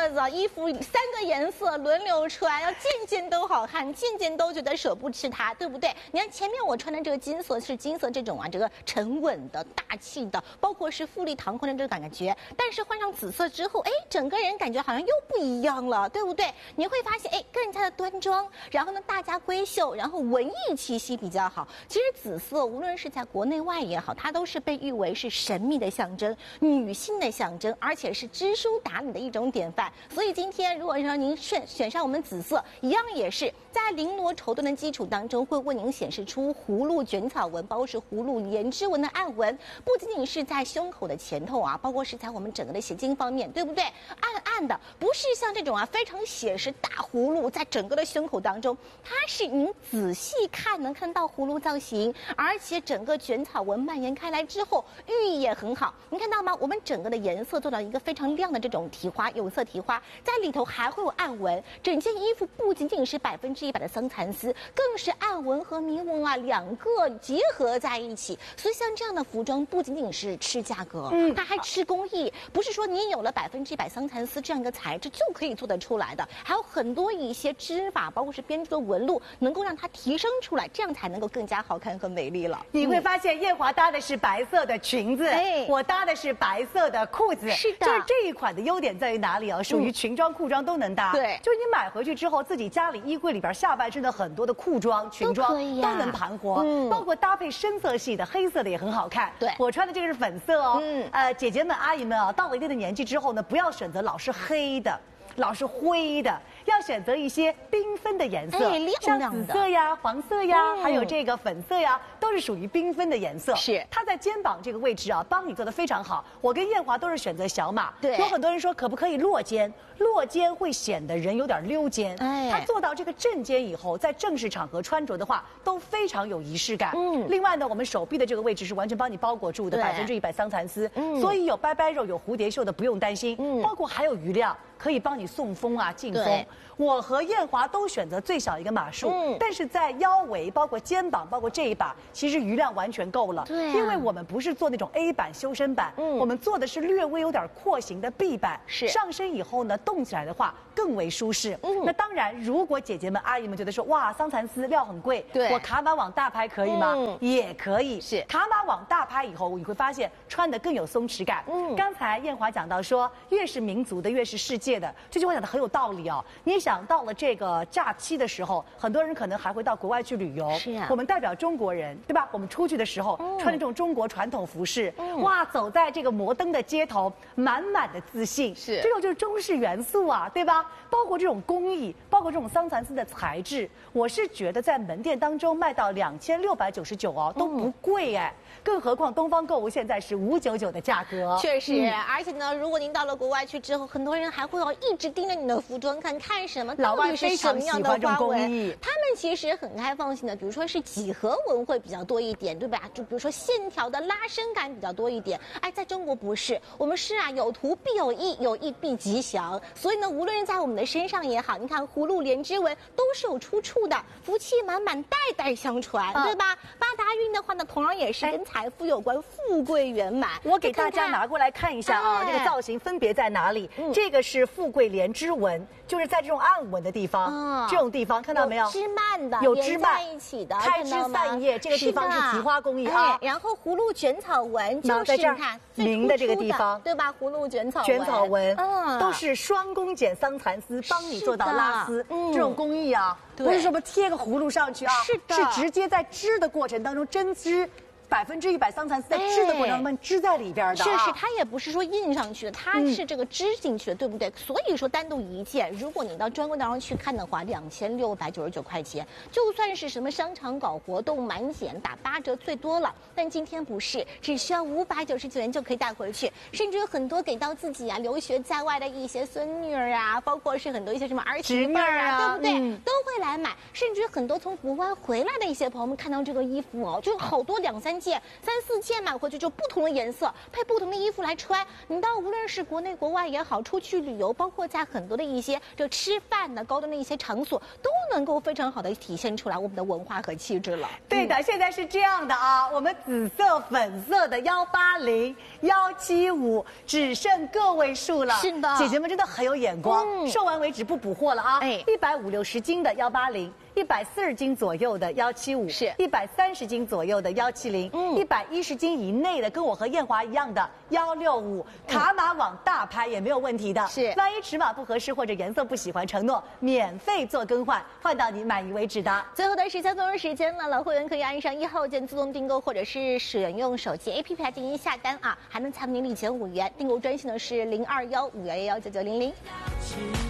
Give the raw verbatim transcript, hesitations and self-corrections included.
个子衣服三个颜色轮流穿，要件件都好看，件件都觉得舍不吃它，对不对？你看前面我穿的这个金色是金色这种啊，这个沉稳的、大气的，包括是富丽堂皇的这个感觉。但是换上紫色之后，哎，整个人感觉好像又不一样了，对不对？你会发现，哎，更加的端庄，然后呢，大家闺秀，然后文艺气息比较好。其实紫色无论是在国内外也好，它都是被誉为是神秘的象征、女性的象征，而且是知书达理的一种典范。所以今天如果说您选选上我们紫色，一样也是在绫罗绸缎的基础当中，会为您显示出葫芦卷草纹，包括是葫芦连枝纹的暗纹，不仅仅是在胸口的前头啊，包括是在我们整个的斜襟方面，对不对？暗暗的，不是像这种啊非常写实大葫芦在整个的胸口当中，它是您仔细看能看到葫芦造型，而且整个卷草纹蔓延开来之后，寓意也很好。您看到吗？我们整个的颜色做到一个非常亮的这种提花，有色提花，在里头还会有暗纹。整件衣服不仅仅是百分之一百的桑蚕丝，更是暗纹和铭文啊两个结合在一起。所以像这样的服装，不仅仅是吃价格，嗯，它还吃工艺。不是说你有了百分之一百桑蚕丝这样一个材质就可以做得出来的，还有很多一些织法，包括是编织的纹路，能够让它提升出来，这样才能够更加好看和美丽了。 你会发现，艳华搭的是白色的裙子， 哎， 我搭的是白色的裤子。 是的， 就是这一款的优点在于哪里啊？属于裙装、裤装都能搭。 对， 就是你买回去之后，自己家里衣柜里边下半身的很多的裤装、裙装 都, 都能盘活，嗯，包括搭配深色系的、黑色的也很好看。 对， 我穿的这个是粉色哦。嗯，呃，姐姐们、阿姨们啊，到了一定的年纪之后呢，不要选择老是黑的。老是灰的，要选择一些缤纷的颜色， 哎，亮亮的， 像紫色呀、黄色呀，嗯、还有这个粉色呀，都是属于缤纷的颜色。 是， 它在肩膀这个位置啊，帮你做的非常好。我跟艳华都是选择小码， 对。 有很多人说可不可以落肩？落肩会显得人有点溜肩。哎，它做到这个正肩以后，在正式场合穿着的话，都非常有仪式感。嗯。另外呢，我们手臂的这个位置是完全帮你包裹住的，百分之一百桑蚕丝，嗯，所以有拜拜肉、有蝴蝶袖的不用担心。嗯。包括还有余量。可以帮你送风啊、进风。我和艳华都选择最小一个码数，嗯，但是在腰围、包括肩膀、包括这一把，其实余量完全够了。对、啊，因为我们不是做那种 A 版修身版，嗯，我们做的是略微有点廓形的 B 版。是上身以后呢，动起来的话更为舒适。嗯，那当然，如果姐姐们、阿姨们觉得说哇，桑蚕丝料很贵，对，我卡码网大拍可以吗？嗯，也可以。是卡码网大拍以后，你会发现穿的更有松弛感。嗯，刚才艳华讲到说，越是民族的，越是世界。的这句话讲的很有道理哦。你想到了这个假期的时候，很多人可能还会到国外去旅游。是啊，我们代表中国人，对吧？我们出去的时候、嗯、穿这种中国传统服饰，嗯、哇，走在这个摩登的街头，满满的自信。是，这种就是中式元素啊，对吧？包括这种工艺，包括这种桑蚕丝的材质，我是觉得在门店当中卖到两千六百九十九哦，都不贵哎。嗯，更何况东方购物现在是五九九的价格。 确实、嗯，而且呢，如果您到了国外去之后，很多人还会要一直盯着你的服装看，看什么， 老外是什么样的花纹。 他们其实很开放性的，比如说是几何纹会比较多一点，对吧？就比如说线条的拉伸感比较多一点。哎，在中国不是，我们是啊，有图必有意，有意必吉祥。所以呢，无论在我们的身上也好，你看葫芦连枝纹都是有出处的，福气满满，代代相传，嗯、对吧？八达运的话呢，同样也是跟财富有关，富贵圆满。 我给大家拿过来看一下啊，哎、这个造型分别在哪里？嗯、这个是富贵连枝纹，就是在这种暗纹的地方，嗯、这种地方看到没有？ 有枝蔓的， 有枝蔓在一起的， 开枝散叶，这个地方是提花工艺啊。 然后葫芦卷草纹就是你看明的这个地方， 对吧？葫芦卷草卷草纹，嗯，都是双工剪桑蚕丝，帮你做到拉丝，这种工艺啊，不是说不贴个葫芦上去啊， 是的， 是直接在织的过程当中针织。百分之一百桑蚕丝在织的过程中织在里边的、啊， 是是，它也不是说印上去的，它是这个织进去的，嗯、对不对？所以说单独一件，如果你到专柜当中去看的话，两千六百九十九块钱，就算是什么商场搞活动满减打八折最多了，但今天不是，只需要五百九十九元就可以带回去，甚至有很多给到自己啊留学在外的一些孙女儿啊，包括是很多一些什么儿媳妇儿啊，对不对？嗯、都会来买，甚至很多从国外回来的一些朋友们看到这个衣服哦，就好多两三。 三件、三四件买回去就不同的颜色，配不同的衣服来穿。你到无论是国内国外也好，出去旅游，包括在很多的一些这吃饭的高端的一些场所，都能够非常好的体现出来我们的文化和气质了。 对的，嗯、现在是这样的啊，我们紫色、粉色的幺八零、幺七五只剩个位数了。 是的， 姐姐们真的很有眼光，嗯、售完为止不补货了啊！ 哎， 一百五六十斤的幺八零。一百四十斤左右的幺七五， 是一百三十斤左右的幺七零，嗯，一百一十斤以内的，跟我和燕华一样的幺六五，卡码往大拍也没有问题的。 是， 万一尺码不合适或者颜色不喜欢，承诺免费做更换，换到你满意为止的。 最后的十三分钟时间了，老会员可以按上一号键自动订购，或者是选用手机 A P P 来进行下单啊，还能参与领钱五元。订购专线呢是零二幺五幺幺幺九九零零。